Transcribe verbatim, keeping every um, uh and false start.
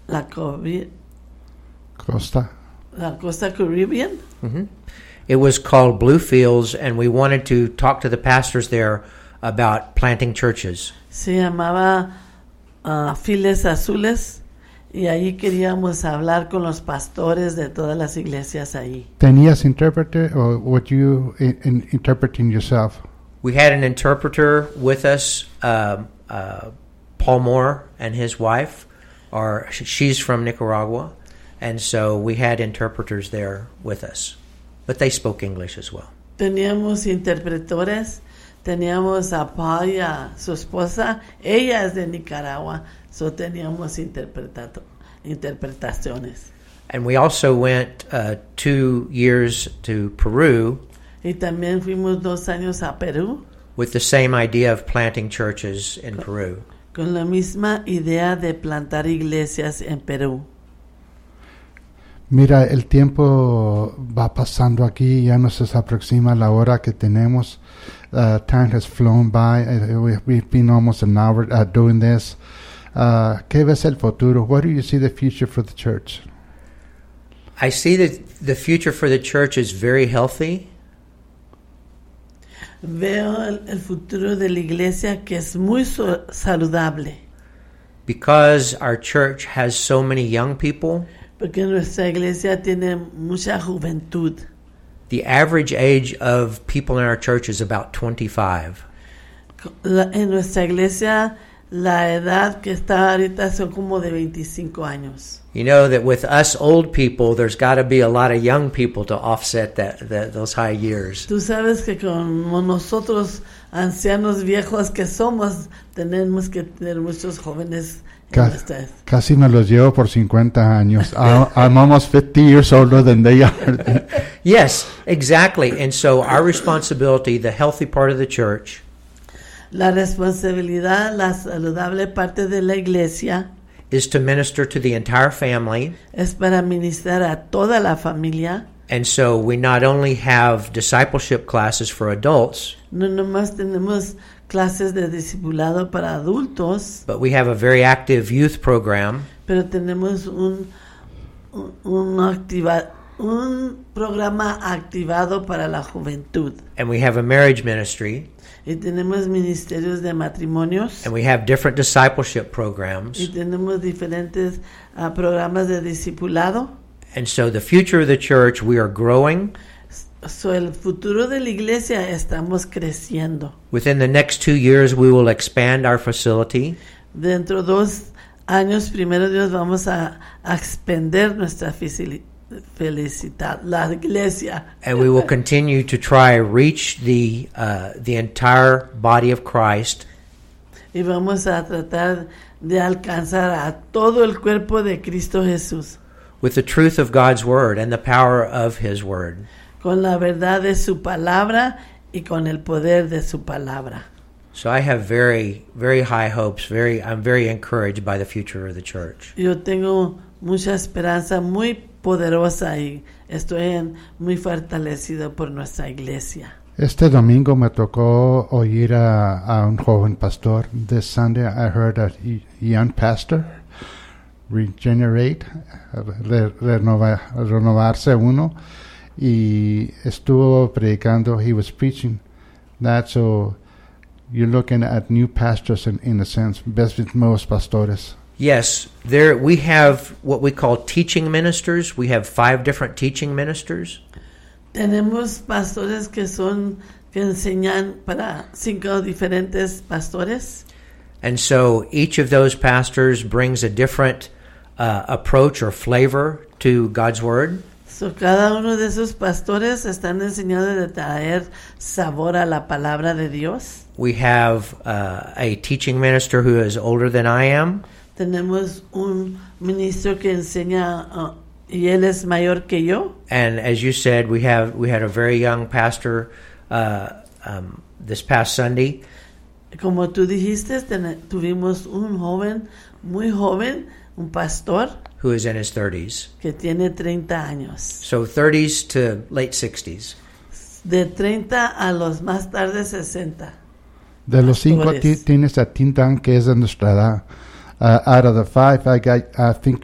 la, Cori- Costa. la Costa Caribbean. Mm-hmm. It was called Bluefields, and we wanted to talk to the pastors there about planting churches. Se llamaba uh, Files Azules, y ahí queríamos hablar con los pastores de todas las iglesias ahí. ¿Tenías interpreter or were you in, in interpreting yourself? We had an interpreter with us, uh, uh, Paul Moore and his wife, are she's from Nicaragua, and so we had interpreters there with us, but they spoke English as well. Teníamos interpretadores, teníamos a Paul y a su esposa, ella es de Nicaragua, so teníamos interpretato- interpretaciones. And we also went uh, two years to Peru Y también fuimos dos años a Perú with the same idea of planting churches in Peru. con la misma idea de plantar iglesias en Perú. Mira, el tiempo va pasando aquí, ya nos se aproxima la hora que tenemos. Uh, time has flown by. Uh, we- we've been almost an hour uh, doing this. Uh, ¿Qué ves el futuro? What do you see the future for the church? I see that the future for the church is very healthy. Veo el, el futuro de la iglesia que es muy so- saludable, Because our church has so many young people, porque nuestra iglesia tiene mucha juventud. the average age of people in our church is about twenty-five. La- en nuestra iglesia la edad que está ahorita son como de veinticinco años. You know that with us old people, there's got to be a lot of young people to offset that, that those high years. Tú sabes que como nosotros ancianos viejos que somos, tenemos que tener muchos jóvenes en Ca- nuestra edad. Casi me los llevo por cincuenta años. I- I'm almost fifty years older than they are. Yes, exactly. And so our responsibility, the healthy part of the church, La responsabilidad, la saludable parte de la iglesia is to minister to the entire family. es para ministrar a toda la familia. And so we not only have discipleship classes for adults, No nomás tenemos clases de discipulado para adultos, but we have a very active youth program. pero tenemos un, un, un activa- un programa activado para la juventud. And we have a marriage ministry, Y tenemos ministerios de matrimonios. and we have different discipleship Y programs. tenemos diferentes ah, programas de discipulado. And so the future of the church, we are growing. So, el futuro de la iglesia estamos creciendo. Within the next two years, we will expand our facility. Dentro de dos años, primero Dios, vamos a, a expander nuestra facili- felicidad, la iglesia. And we will continue to try reach the uh, the entire body of Christ Y vamos a tratar de alcanzar a todo el cuerpo de Cristo Jesús with the truth of God's word and the power of His word. con la verdad de su palabra y con el poder de su palabra. So I have very, very high hopes. Very, I'm very encouraged by the future of the church. Yo tengo mucha esperanza muy poderosa y estoy en- muy fortalecido por nuestra iglesia. Este domingo me tocó oír a, a un joven pastor. This Sunday I heard a y- young pastor regenerate, re- renova- renovarse uno, y estuvo predicando. He was preaching that, so you're looking at new pastors in, in a sense, ves nuevos pastores. Yes, there we have what we call teaching ministers. We have five different teaching ministers. Tenemos pastores que son que enseñan para cinco diferentes pastores. And so each of those pastors brings a different uh, approach or flavor to God's word. So, cada uno de esos pastores están enseñando de traer sabor a la palabra de Dios. We have uh, a teaching minister who is older than I am. Tenemos un ministro que enseña uh, y él es mayor que yo. And as you said, we have we had a very young pastor uh, um, this past Sunday. Como tú dijiste, ten- tuvimos un joven, muy joven, un pastor Who is in his thirties. que tiene treinta años. So thirties to late sixties. De treinta a los más tarde sesenta. De los cinco Pastores. ti- tienes a Tintan, que es de nuestra edad. Uh, out of the five, I got, I think